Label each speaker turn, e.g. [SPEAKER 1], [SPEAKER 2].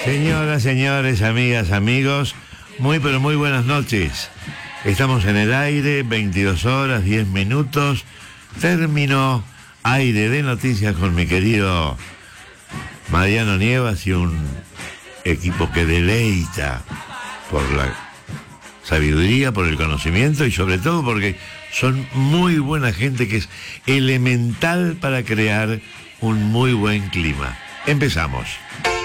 [SPEAKER 1] Señoras, señores, amigas, amigos, muy pero muy buenas noches. Estamos en el aire, 22 horas, 10 minutos. Término aire de noticias con mi querido Mariano Nievas y un equipo que deleita por la sabiduría, por el conocimiento y sobre todo porque son muy buena gente, que es elemental para crear un muy buen clima. Empezamos.